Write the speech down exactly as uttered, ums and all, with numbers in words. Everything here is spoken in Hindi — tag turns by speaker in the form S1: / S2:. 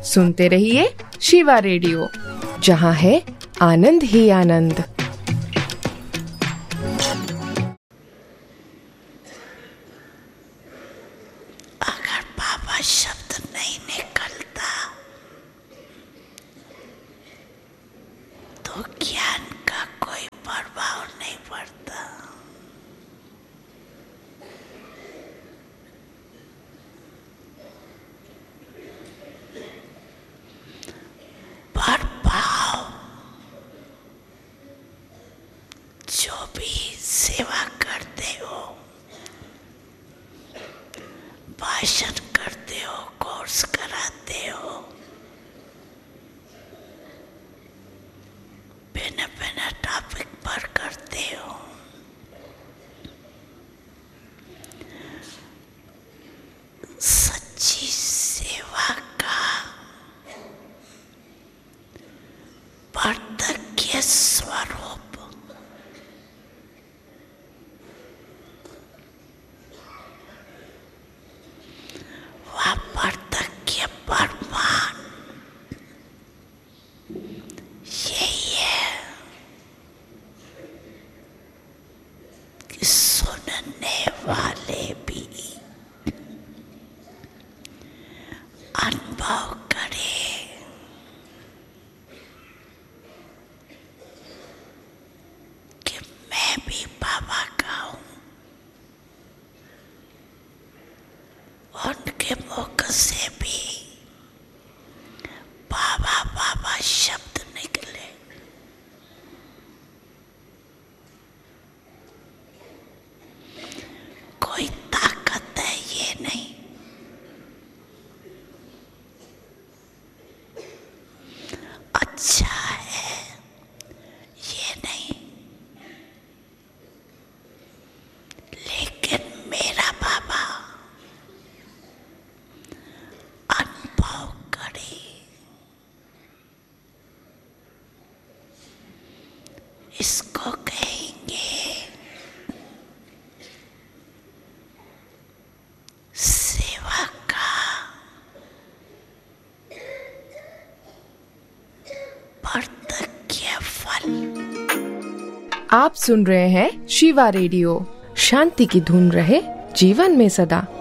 S1: सुनते रहिए शिवा रेडियो, जहाँ है आनंद ही आनंद।
S2: अगर बाबा शब्द नहीं निकलता तो ज्ञान का कोई प्रभाव नहीं पड़ता। प्रभाव जो भी सेवा करते हो, भाषण करते हो, कोर्स कराते हो, बिना बिना टॉपिक पर करते हो, सच्ची सेवा का पार्थक्य स्वरूप वह पार्थक्य प्रमाण यही है कि सुनने वाले भी अनुभव करें कि मैं भी बाबा का हूँ। उनके मुख से भी बाबा बाबा शब्द निकले। कोई ताकत है ये नहीं, अच्छा है ये नहीं, लेकिन मेरा बाबा अनुभव करे, इसको कहेंगे सेवा का प्रत्यक्ष फल।
S1: आप सुन रहे हैं शिवा रेडियो। शांति की धुन रहे जीवन में सदा।